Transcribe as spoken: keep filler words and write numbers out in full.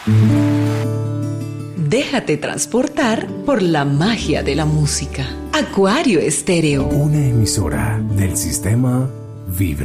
Déjate transportar por la magia de la música. Acuario Estéreo. Una emisora del sistema Vibra.